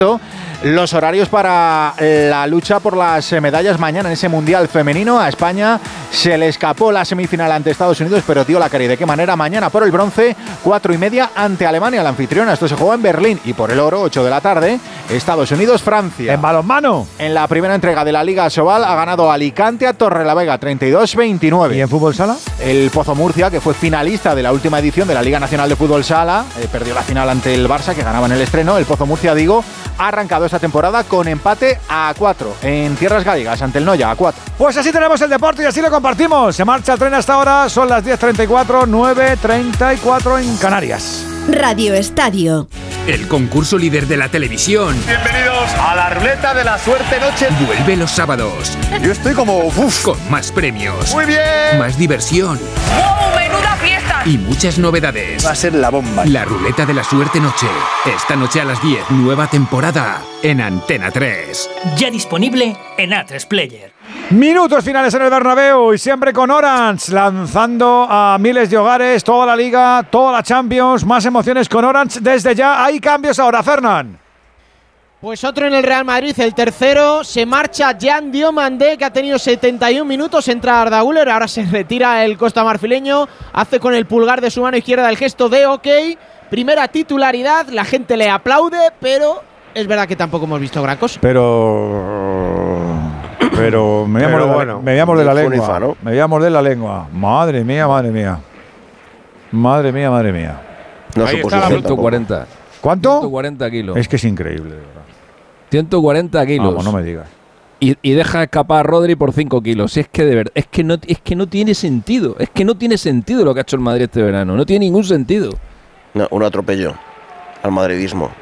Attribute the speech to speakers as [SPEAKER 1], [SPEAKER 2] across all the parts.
[SPEAKER 1] los horarios para la lucha por las medallas mañana en ese Mundial Femenino. A España se le escapó la semifinal ante Estados Unidos, pero dio la cara. ¿Y de qué manera? Mañana por el bronce, 4:30 ante Alemania, la anfitriona. Esto se juega en Berlín. Y por el oro, 8 de la tarde, Estados Unidos-Francia.
[SPEAKER 2] En balonmano.
[SPEAKER 1] En la primera entrega de la Liga Sobal ha ganado Alicante a Torrelavega, 32-29.
[SPEAKER 2] ¿Y en fútbol sala?
[SPEAKER 1] El Pozo Murcia, que fue finalista de la última edición de la Liga Nacional de Fútbol Sala, perdió la final ante el Barça, que ganaba en el estreno. El Pozo Murcia, digo, ha arrancado esta temporada con empate a 4 en tierras gallegas ante el Noya, a 4.
[SPEAKER 2] Pues así tenemos el deporte y así lo compartimos. Se marcha el tren hasta ahora, son las 10:34, 9:34 en Canarias.
[SPEAKER 3] Radio Estadio.
[SPEAKER 4] El concurso líder de la televisión.
[SPEAKER 5] Bienvenidos a la ruleta de la suerte noche.
[SPEAKER 4] Vuelve los sábados.
[SPEAKER 5] Yo estoy como
[SPEAKER 4] con más premios.
[SPEAKER 5] Muy bien.
[SPEAKER 4] Más diversión.
[SPEAKER 6] ¡Wow! ¡Menuda fiesta!
[SPEAKER 4] Y muchas novedades.
[SPEAKER 5] Va a ser la bomba.
[SPEAKER 4] La ruleta de la suerte noche. Esta noche a las 10, nueva temporada en Antena 3.
[SPEAKER 7] Ya disponible en A3 Player.
[SPEAKER 2] Minutos finales en el Bernabéu y siempre con Orange, lanzando a miles de hogares toda la Liga, toda la Champions, más emociones con Orange desde ya. Hay cambios ahora, Fernán.
[SPEAKER 8] Pues otro en el Real Madrid, el tercero, se marcha Jan Diomandé, que ha tenido 71 minutos, entra Arda Güler, ahora se retira el costamarfileño, hace con el pulgar de su mano izquierda el gesto de OK, primera titularidad, la gente le aplaude, pero es verdad que tampoco hemos visto gran cosa.
[SPEAKER 2] Pero me voy a morder la lengua. ¿No? Me voy a morder la lengua. Madre mía. Madre mía.
[SPEAKER 9] No se puso 140.
[SPEAKER 2] ¿Cuánto?
[SPEAKER 9] 140 kilos.
[SPEAKER 2] Es que es increíble, de verdad.
[SPEAKER 9] 140 kilos.
[SPEAKER 2] Vamos, no me digas.
[SPEAKER 9] Y deja escapar a Rodri por 5 kilos. Es que de verdad, es que no tiene sentido. Es que no tiene sentido lo que ha hecho el Madrid este verano. No tiene ningún sentido.
[SPEAKER 10] No, un atropello al madridismo.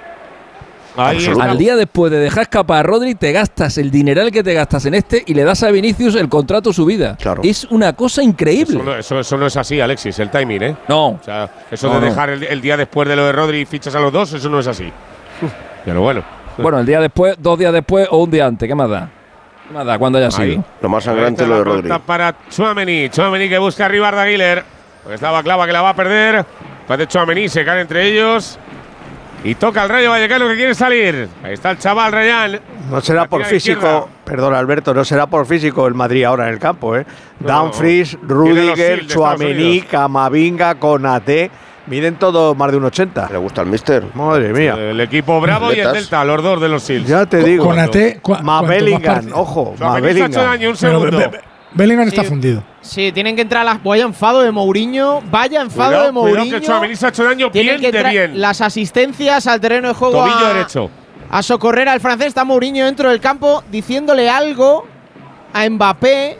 [SPEAKER 9] Al día después de dejar escapar a Rodri, te gastas el dineral que te gastas en este y le das a Vinicius el contrato subida. Claro. Es una cosa increíble.
[SPEAKER 11] Eso no es así, Alexis, el timing, ¿eh?
[SPEAKER 9] No.
[SPEAKER 11] O sea, eso de dejar el día después de lo de Rodri y fichas a los dos, eso no es así. Pero bueno.
[SPEAKER 9] Bueno, el día después, 2 días después o un día antes, ¿qué más da? ¿Qué más da cuando haya sido?
[SPEAKER 10] Lo más sangrante es lo de Rodri.
[SPEAKER 11] Para Tchouaméni que busca arriba a Arda Güler. Pues estaba clava que la va a perder. Después de Tchouaméni se caen entre ellos. Y toca el Rayo Vallecano que quiere salir. Ahí está el chaval Rayán.
[SPEAKER 12] No será por físico, perdón Alberto, no será por físico el Madrid ahora en el campo, ¿eh? Dumfries, Rudiger, Tchouaméni, Camavinga, Konaté, miden todos más de 1,80.
[SPEAKER 10] ¿Le gusta el míster?
[SPEAKER 12] Madre mía.
[SPEAKER 11] El equipo Bravo y el Delta, los dos de los Sils.
[SPEAKER 12] Ya te digo.
[SPEAKER 13] Konaté,
[SPEAKER 12] Bellingham, ojo,
[SPEAKER 11] Bellingham. Un segundo.
[SPEAKER 13] Bellingham está fundido.
[SPEAKER 8] Sí, tienen que entrar vaya enfado de Mourinho. Vaya enfado de Mourinho.
[SPEAKER 11] Cuidado que Tchouaméni se ha hecho daño
[SPEAKER 8] Tienen
[SPEAKER 11] bien
[SPEAKER 8] que
[SPEAKER 11] de bien.
[SPEAKER 8] Las asistencias al terreno de juego
[SPEAKER 11] Tobillo derecho.
[SPEAKER 8] A socorrer al francés. Está Mourinho dentro del campo diciéndole algo a Mbappé.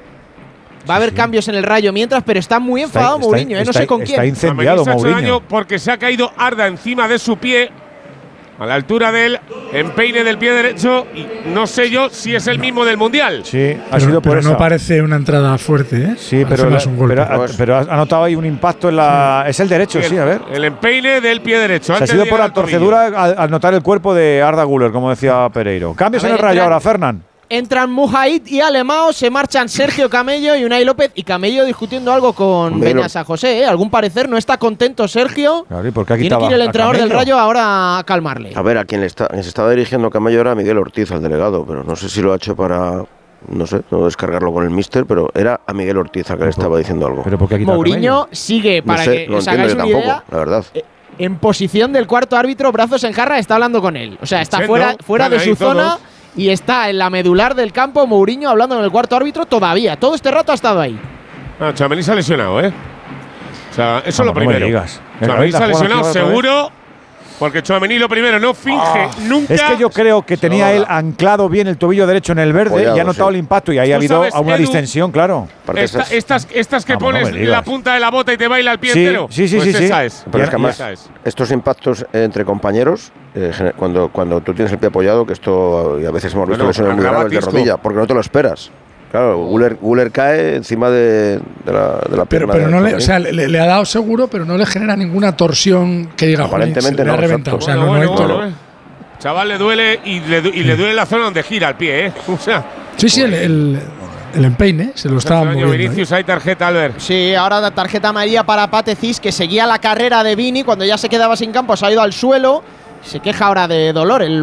[SPEAKER 8] Va a haber cambios en el Rayo mientras, pero está muy enfadado Mourinho. No sé con quién.
[SPEAKER 2] Está incendiado
[SPEAKER 11] Mourinho. Se ha hecho
[SPEAKER 2] Mourinho.
[SPEAKER 11] daño porque se ha caído Arda encima de su pie. A la altura del empeine del pie derecho. Y no sé yo si es el mismo del Mundial.
[SPEAKER 2] Sí, ha sido por eso.
[SPEAKER 13] No parece una entrada fuerte, ¿eh?
[SPEAKER 2] Sí, pero ha notado ahí un impacto en la… Es el derecho, sí, a ver.
[SPEAKER 11] El empeine del pie derecho.
[SPEAKER 2] Ha sido por la torcedura al notar el cuerpo de Arda Güler, como decía Pereiro. Cambios en el Rayo ahora, Fernán.
[SPEAKER 8] Entran Mujahid y Alemão, se marchan Sergio Camello y Unai López. Y Camello discutiendo algo con Beñat San José, ¿eh? Algún parecer no está contento Sergio.
[SPEAKER 2] Claro, ¿y por qué
[SPEAKER 8] tiene que ir el entrenador del Rayo ahora a calmarle.
[SPEAKER 10] A ver, a quien se estaba dirigiendo Camello era Miguel Ortiz, al delegado, pero no sé si lo ha hecho para… No sé, no descargarlo con el míster, pero era a Miguel Ortiz al que le estaba diciendo algo.
[SPEAKER 2] ¿Pero por qué ha quitado
[SPEAKER 8] Mourinho sigue, para que os hagáis una idea,
[SPEAKER 10] la verdad.
[SPEAKER 8] En posición del cuarto árbitro, brazos en jarra, está hablando con él. O sea, está fuera de su zona y está en la medular del campo Mourinho hablando con el cuarto árbitro todavía. Todo este rato ha estado ahí.
[SPEAKER 11] Tchouaméni se ha lesionado, ¿eh? O sea, eso es lo primero. Tchouaméni se ha lesionado seguro. Porque Tchouaméni lo primero no finge nunca.
[SPEAKER 2] Es que yo creo que tenía él anclado bien el tobillo derecho en el verde y ha notado el impacto y ahí ha habido una distensión, claro.
[SPEAKER 11] Estas que pones la punta de la bota y te baila el pie entero.
[SPEAKER 2] Sí.
[SPEAKER 11] Esa es.
[SPEAKER 10] Pero es que además, estos impactos entre compañeros, cuando tú tienes el pie apoyado, que esto y a veces hemos visto lesiones muy graves de rodilla, porque no te lo esperas. Claro, Güler cae encima de la pierna.
[SPEAKER 13] Pero no le ha dado seguro, pero no le genera ninguna torsión que diga
[SPEAKER 10] aparentemente
[SPEAKER 13] le ha reventado. O sea, no hay
[SPEAKER 11] chaval, le duele y le duele la zona donde gira el pie, ¿eh? O sea,
[SPEAKER 13] sí, el empeine se lo estaba moviendo.
[SPEAKER 11] Vinicius, hay tarjeta, Albert.
[SPEAKER 8] Sí, ahora tarjeta amarilla para Pate Cis, que seguía la carrera de Vini. Cuando ya se quedaba sin campo, se ha ido al suelo. Se queja ahora de dolor el